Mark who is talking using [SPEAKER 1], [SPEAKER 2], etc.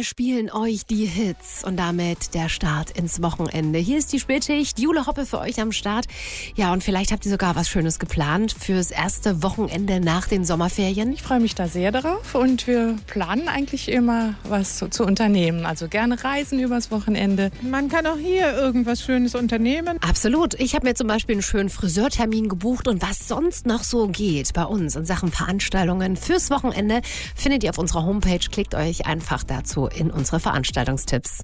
[SPEAKER 1] Wir spielen euch die Hits und damit der Start ins Wochenende. Hier ist die Spätschicht, Jule Hoppe für euch am Start. Ja, und vielleicht habt ihr sogar was Schönes geplant fürs erste Wochenende nach den Sommerferien.
[SPEAKER 2] Ich freue mich da sehr darauf und wir planen eigentlich immer, was zu unternehmen. Also gerne reisen übers Wochenende.
[SPEAKER 3] Man kann auch hier irgendwas Schönes unternehmen.
[SPEAKER 1] Absolut. Ich habe mir zum Beispiel einen schönen Friseurtermin gebucht und was sonst noch so geht bei uns in Sachen Veranstaltungen fürs Wochenende findet ihr auf unserer Homepage. Klickt euch einfach dazu in unsere Veranstaltungstipps.